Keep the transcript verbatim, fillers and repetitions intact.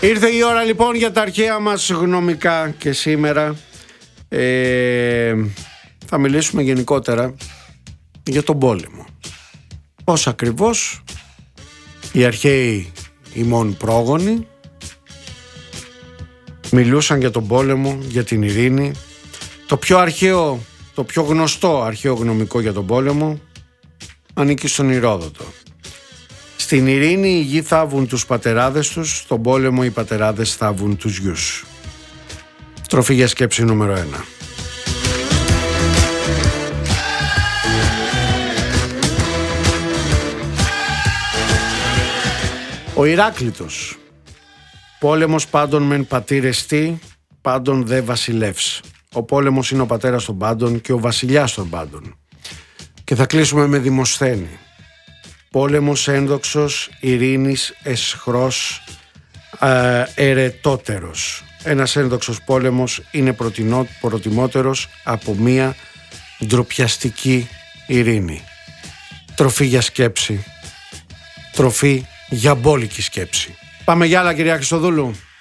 Ήρθε η ώρα λοιπόν για τα αρχαία μας γνωμικά και σήμερα ε, θα μιλήσουμε γενικότερα για τον πόλεμο. Πώς ακριβώς οι αρχαίοι ημών πρόγονοι μιλούσαν για τον πόλεμο, για την ειρήνη. Το πιο αρχαίο, το πιο γνωστό αρχαίο γνωμικό για τον πόλεμο ανήκει στον Ηρόδοτο. Στην ειρήνη οι γη θάβουν τους πατεράδες τους, στον πόλεμο οι πατεράδες θάβουν τους γιους. Τροφή για σκέψη νούμερο ένα. Ο Ηράκλειτος. Πόλεμος πάντων μεν πατήρες τι, πάντων δε βασιλεύς. Ο πόλεμος είναι ο πατέρας των πάντων και ο βασιλιάς των πάντων. Και θα κλείσουμε με Δημοσθένη. Πόλεμος ένδοξος, ειρήνης, εσχρός, ε, ερετότερος. Ένας ένδοξος πόλεμος είναι προτινό, προτιμότερος από μία ντροπιαστική ειρήνη. Τροφή για σκέψη. Τροφή για μπόλικη σκέψη. Πάμε για άλλα, κυρία Χριστοδούλου.